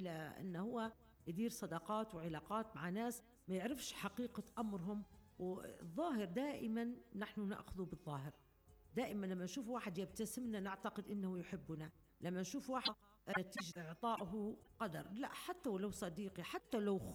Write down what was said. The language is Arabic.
إلى أنه هو يدير صداقات وعلاقات مع ناس ما يعرفش حقيقة أمرهم. والظاهر دائما نحن نأخذ بالظاهر. دائما لما نشوف واحد يبتسم لنا نعتقد إنه يحبنا، لما نشوف واحد نتيجة إعطائه قدر. لا، حتى ولو صديقي، حتى لو